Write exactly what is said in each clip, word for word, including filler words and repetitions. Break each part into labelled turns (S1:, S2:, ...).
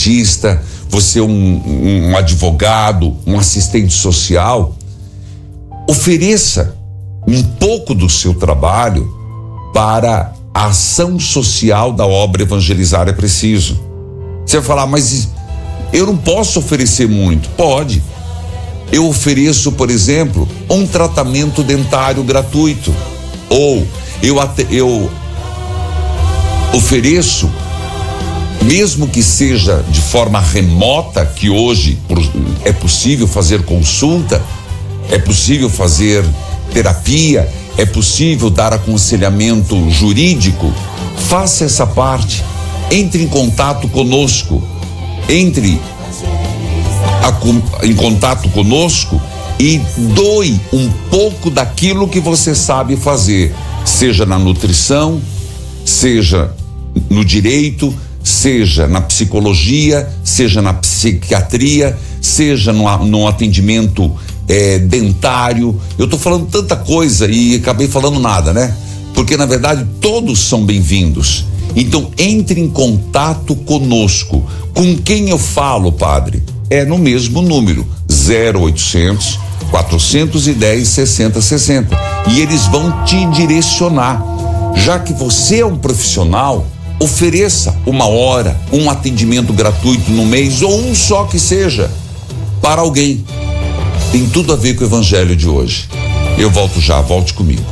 S1: dentista, você um, um, um advogado, um assistente social. Ofereça um pouco do seu trabalho para a ação social da obra Evangelizar é Preciso. Você vai falar, mas eu não posso oferecer muito. Pode. Eu ofereço, por exemplo, um tratamento dentário gratuito. Ou eu, eu ofereço, mesmo que seja de forma remota, que hoje é possível fazer consulta, é possível fazer terapia, é possível dar aconselhamento jurídico. Faça essa parte. Entre em contato conosco. Entre a, em contato conosco e doe um pouco daquilo que você sabe fazer, seja na nutrição, seja no direito, seja na psicologia, seja na psiquiatria, seja no, no atendimento é, dentário. Eu tô falando tanta coisa e acabei falando nada, né? Porque na verdade todos são bem-vindos. Então entre em contato conosco. Com quem eu falo, padre? É no mesmo número, zero oitocentos, quatrocentos e dez, sessenta sessenta. E eles vão te direcionar. Já que você é um profissional, ofereça uma hora, um atendimento gratuito no mês, ou um só que seja, para alguém. Tem tudo a ver com o evangelho de hoje. Eu volto já, volte comigo.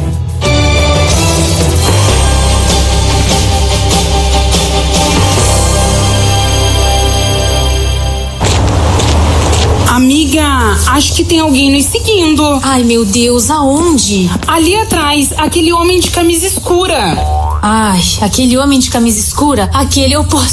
S2: Amiga, acho que tem alguém nos seguindo.
S3: Ai, meu Deus, aonde?
S2: Ali atrás, aquele homem de camisa escura.
S3: Ai, aquele homem de camisa escura, aquele é o